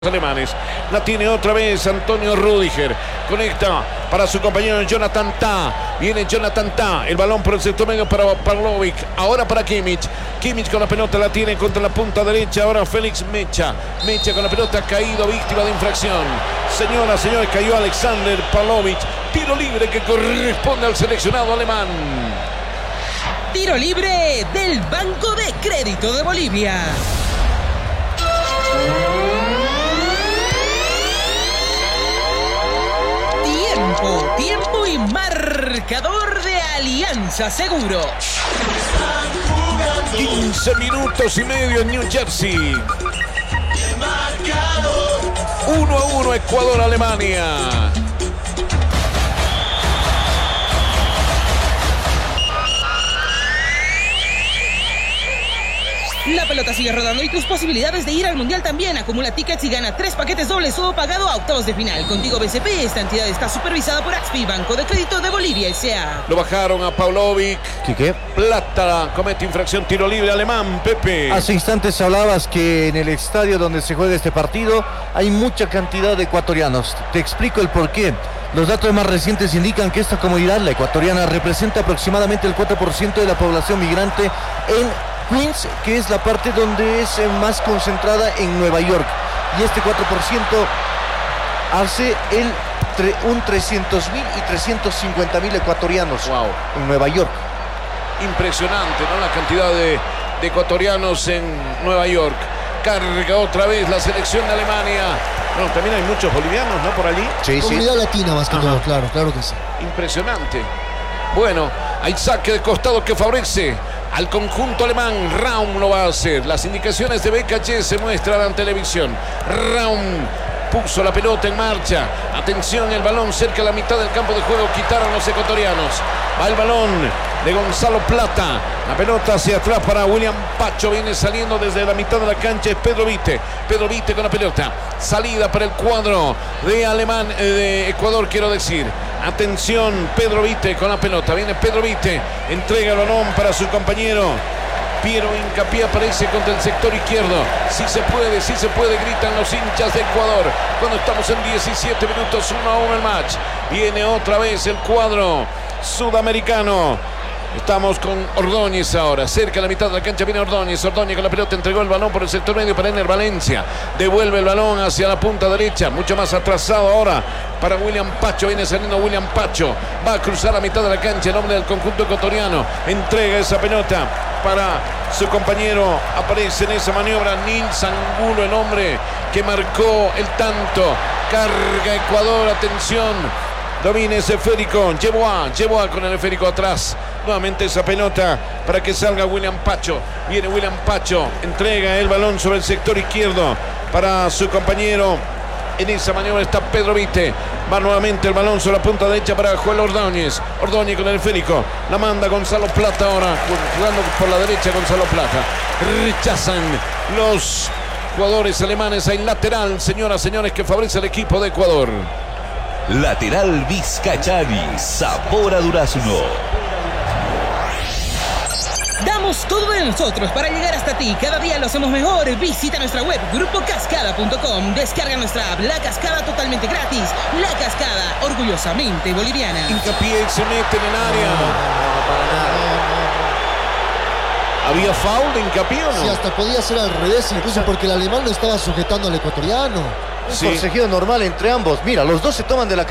alemanes. La tiene otra vez Antonio Rüdiger. Conecta para su compañero Jonathan Tah. Viene Jonathan Tah. El balón por el sector medio para Pavlovic. Ahora para Kimmich. Kimmich con la pelota la tiene contra la punta derecha. Ahora Félix Mecha. Mecha con la pelota ha caído víctima de infracción. Señoras, señores, cayó Alexander Pavlovic. Tiro libre que corresponde al seleccionado alemán. Tiro libre del Banco de Crédito de Bolivia. Tiempo y marcador de Alianza Seguros. 15 minutos y medio en New Jersey. 1-1 Ecuador-Alemania. La pelota sigue rodando y tus posibilidades de ir al Mundial también. Acumula tickets y gana 3 paquetes dobles o pagado a octavos de final. Contigo BCP, esta entidad está supervisada por AXPI, Banco de Crédito de Bolivia S.A. Lo bajaron a Pavlovic. ¿Qué? Plata comete infracción, tiro libre alemán, Pepe. Hace instantes hablabas que en el estadio donde se juega este partido hay mucha cantidad de ecuatorianos. Te explico el porqué. Los datos más recientes indican que esta comunidad, la ecuatoriana, representa aproximadamente el 4% de la población migrante en Queens, que es la parte donde es más concentrada en Nueva York. Y este 4% hace un 300.000 y 350.000 ecuatorianos en Nueva York. Impresionante, ¿no? La cantidad de ecuatorianos en Nueva York. Carga otra vez la selección de Alemania. Bueno, también hay muchos bolivianos, ¿no? Por allí. Sí, Comunidad latina más que todo, claro que sí. Impresionante. Bueno, hay saque de costado que favorece al conjunto alemán. Raum lo va a hacer. Las indicaciones de BKG se muestran en televisión. Raum puso la pelota en marcha. Atención, el balón cerca de la mitad del campo de juego. Quitaron los ecuatorianos. Va el balón de Gonzalo Plata. La pelota hacia atrás para William Pacho. Viene saliendo desde la mitad de la cancha. Es Pedro Vite. Pedro Vite con la pelota. Salida para el cuadro de Ecuador, quiero decir. Atención, Pedro Vite con la pelota. Viene Pedro Vite. Entrega el balón para su compañero. Piero Hincapié aparece contra el sector izquierdo. Sí se puede, gritan los hinchas de Ecuador. Cuando estamos en 17 minutos, 1-1 el match. Viene otra vez el cuadro sudamericano. Estamos con Ordóñez ahora, cerca de la mitad de la cancha viene Ordóñez. Ordóñez con la pelota, entregó el balón por el sector medio para Ener Valencia. Devuelve el balón hacia la punta derecha, mucho más atrasado ahora para William Pacho. Viene saliendo William Pacho, va a cruzar la mitad de la cancha el hombre del conjunto ecuatoriano. Entrega esa pelota para su compañero, aparece en esa maniobra Nils Angulo, el hombre que marcó el tanto. Carga Ecuador, atención. Domina ese esférico, llevó a con el esférico atrás. Nuevamente esa pelota para que salga William Pacho. Viene William Pacho, entrega el balón sobre el sector izquierdo para su compañero. En esa maniobra está Pedro Vite. Va nuevamente el balón sobre la punta derecha para Joel Ordóñez. Ordóñez con el esférico. La manda Gonzalo Plata ahora. Jugando por la derecha Gonzalo Plata. Rechazan los jugadores alemanes. Hay lateral, señoras, señores, que favorece al equipo de Ecuador. Lateral Vizcachani, sabor a durazno. Damos todo de nosotros para llegar hasta ti. Cada día lo hacemos mejor. Visita nuestra web, grupocascada.com. Descarga nuestra app, La Cascada, totalmente gratis. La Cascada, orgullosamente boliviana. Hincapié se mete en el área. ¿Había foul de Hincapié o no? Sí, hasta podía ser al revés, incluso porque el alemán lo estaba sujetando al ecuatoriano. Un forcejeo normal entre ambos. Mira, los dos se toman de la